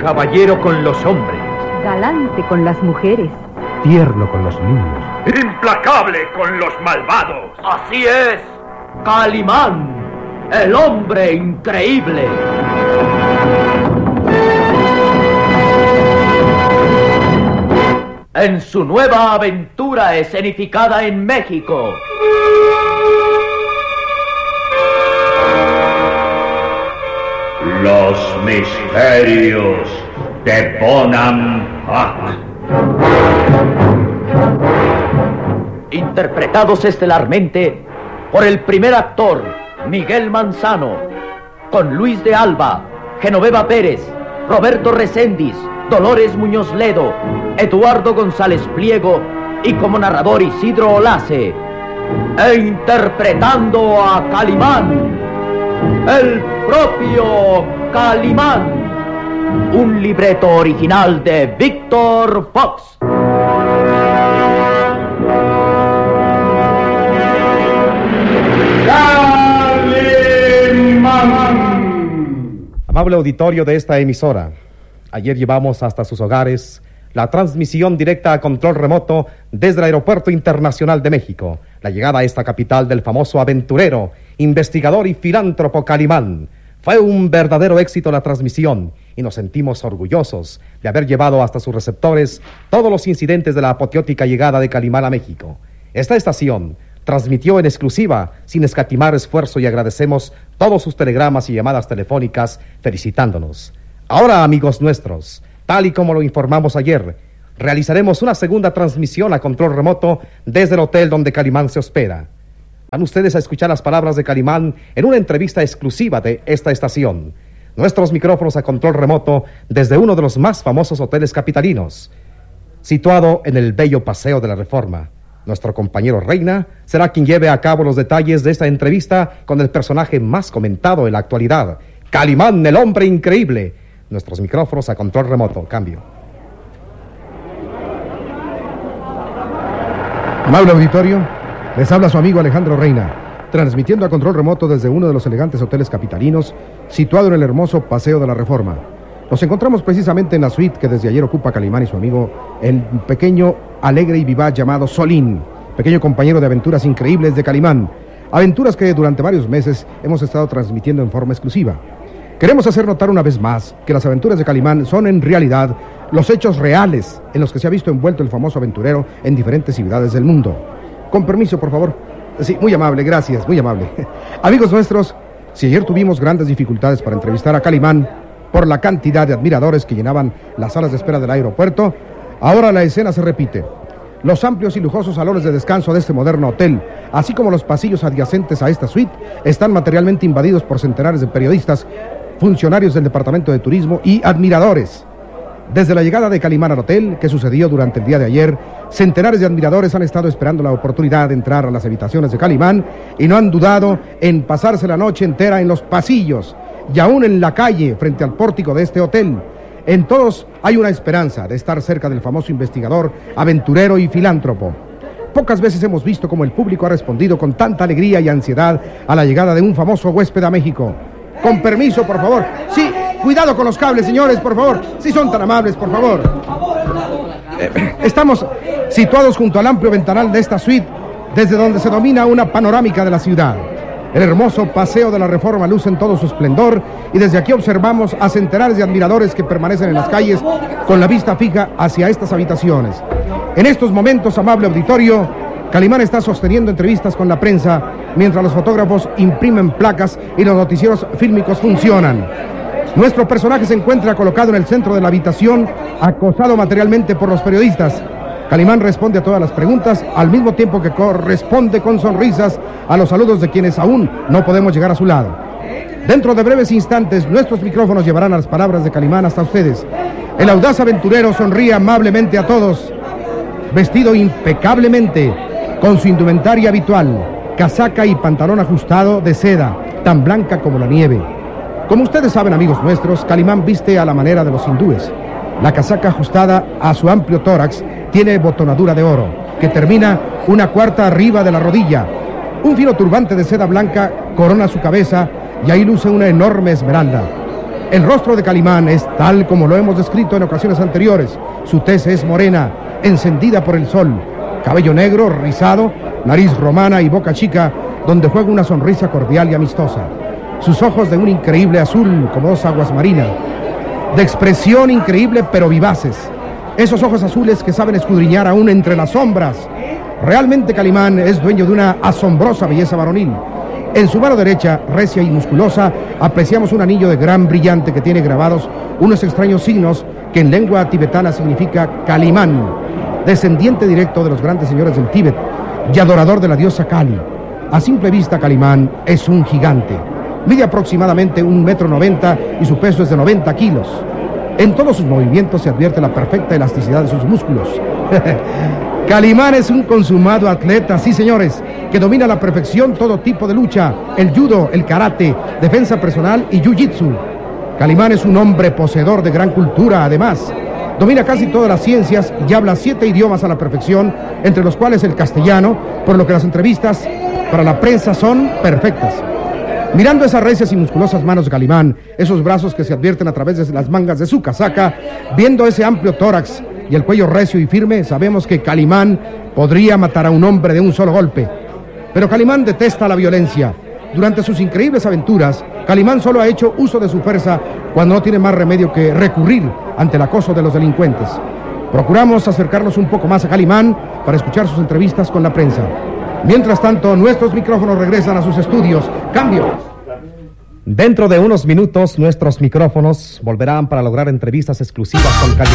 Caballero con los hombres. Galante con las mujeres. Tierno con los niños. Implacable con los malvados. Así es, Calimán, el hombre increíble. En su nueva aventura escenificada en México. Los misterios de Bonampak. Interpretados estelarmente por el primer actor, Miguel Manzano, con Luis de Alba, Genoveva Pérez, Roberto Reséndiz, Dolores Muñoz Ledo, Eduardo González Pliego y como narrador Isidro Olace. E interpretando a Calimán, el propio Calimán. Un libreto original de Víctor Fox. Amable auditorio de esta emisora, ayer llevamos hasta sus hogares la transmisión directa a control remoto desde el Aeropuerto Internacional de México, la llegada a esta capital del famoso aventurero, investigador y filántropo Calimán. Fue un verdadero éxito la transmisión y nos sentimos orgullosos de haber llevado hasta sus receptores todos los incidentes de la apoteótica llegada de Calimán a México. Esta estación transmitió en exclusiva, sin escatimar esfuerzo, y agradecemos todos sus telegramas y llamadas telefónicas felicitándonos. Ahora, amigos nuestros, tal y como lo informamos ayer, realizaremos una segunda transmisión a control remoto desde el hotel donde Calimán se hospeda. Van ustedes a escuchar las palabras de Calimán en una entrevista exclusiva de esta estación. Nuestros micrófonos a control remoto desde uno de los más famosos hoteles capitalinos, situado en el bello Paseo de la Reforma. Nuestro compañero Reina será quien lleve a cabo los detalles de esta entrevista con el personaje más comentado en la actualidad, Calimán, el hombre increíble. Nuestros micrófonos a control remoto. Cambio. Amable auditorio, les habla su amigo Alejandro Reina, transmitiendo a control remoto desde uno de los elegantes hoteles capitalinos, situado en el hermoso Paseo de la Reforma. Nos encontramos precisamente en la suite que desde ayer ocupa Calimán y su amigo, el pequeño, alegre y vivaz llamado Solín, pequeño compañero de aventuras increíbles de Calimán, aventuras que durante varios meses hemos estado transmitiendo en forma exclusiva. Queremos hacer notar una vez más que las aventuras de Calimán son en realidad los hechos reales en los que se ha visto envuelto el famoso aventurero en diferentes ciudades del mundo. Con permiso, por favor. Sí, muy amable, gracias, muy amable. Amigos nuestros, si ayer tuvimos grandes dificultades para entrevistar a Calimán por la cantidad de admiradores que llenaban las salas de espera del aeropuerto, ahora la escena se repite. Los amplios y lujosos salones de descanso de este moderno hotel, así como los pasillos adyacentes a esta suite, están materialmente invadidos por centenares de periodistas, funcionarios del Departamento de Turismo y admiradores. Desde la llegada de Calimán al hotel, que sucedió durante el día de ayer, centenares de admiradores han estado esperando la oportunidad de entrar a las habitaciones de Calimán y no han dudado en pasarse la noche entera en los pasillos y aún en la calle frente al pórtico de este hotel. En todos hay una esperanza de estar cerca del famoso investigador, aventurero y filántropo. Pocas veces hemos visto cómo el público ha respondido con tanta alegría y ansiedad a la llegada de un famoso huésped a México. Con permiso, por favor. Sí, cuidado con los cables, señores, por favor. Si son tan amables, por favor. Estamos situados junto al amplio ventanal de esta suite, desde donde se domina una panorámica de la ciudad. El hermoso Paseo de la Reforma luce en todo su esplendor y desde aquí observamos a centenares de admiradores que permanecen en las calles con la vista fija hacia estas habitaciones. En estos momentos, amable auditorio, Calimán está sosteniendo entrevistas con la prensa mientras los fotógrafos imprimen placas y los noticieros fílmicos funcionan. Nuestro personaje se encuentra colocado en el centro de la habitación, acosado materialmente por los periodistas. Calimán responde a todas las preguntas, al mismo tiempo que corresponde con sonrisas a los saludos de quienes aún no podemos llegar a su lado. Dentro de breves instantes, nuestros micrófonos llevarán las palabras de Calimán hasta ustedes. El audaz aventurero sonríe amablemente a todos, vestido impecablemente, con su indumentaria habitual, casaca y pantalón ajustado de seda, tan blanca como la nieve. Como ustedes saben, amigos nuestros, Calimán viste a la manera de los hindúes. La casaca ajustada a su amplio tórax tiene botonadura de oro, que termina una cuarta arriba de la rodilla. Un fino turbante de seda blanca corona su cabeza y ahí luce una enorme esmeralda. El rostro de Calimán es tal como lo hemos descrito en ocasiones anteriores. Su tez es morena, encendida por el sol, cabello negro, rizado, nariz romana y boca chica, donde juega una sonrisa cordial y amistosa. Sus ojos de un increíble azul, como dos aguas marinas, de expresión increíble pero vivaces. Esos ojos azules que saben escudriñar aún entre las sombras. Realmente Calimán es dueño de una asombrosa belleza varonil. En su mano derecha, recia y musculosa, apreciamos un anillo de gran brillante que tiene grabados unos extraños signos que en lengua tibetana significa Calimán, descendiente directo de los grandes señores del Tíbet y adorador de la diosa Kali. A simple vista, Calimán es un gigante. Mide aproximadamente 1,90 m y su peso es de 90 kilos. En todos sus movimientos se advierte la perfecta elasticidad de sus músculos. Calimán es un consumado atleta, sí señores, que domina a la perfección todo tipo de lucha, el judo, el karate, defensa personal y jiu-jitsu. Calimán es un hombre poseedor de gran cultura, además. Domina casi todas las ciencias y habla 7 idiomas a la perfección, entre los cuales el castellano, por lo que las entrevistas para la prensa son perfectas. Mirando esas recias y musculosas manos de Calimán, esos brazos que se advierten a través de las mangas de su casaca, viendo ese amplio tórax y el cuello recio y firme, sabemos que Calimán podría matar a un hombre de un solo golpe. Pero Calimán detesta la violencia. Durante sus increíbles aventuras, Calimán solo ha hecho uso de su fuerza cuando no tiene más remedio que recurrir ante el acoso de los delincuentes. Procuramos acercarnos un poco más a Calimán para escuchar sus entrevistas con la prensa. Mientras tanto, nuestros micrófonos regresan a sus estudios. ¡Cambio! Dentro de unos minutos, nuestros micrófonos volverán para lograr entrevistas exclusivas con Calimán.